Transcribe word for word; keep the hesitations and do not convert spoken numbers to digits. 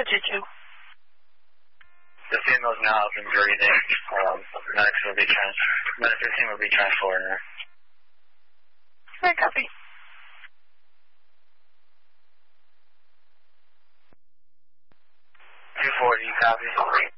two two. The female's now up and breathing. Um, medics will be trans. Medical team will be transporting her. Alright, copy. two forty, copy.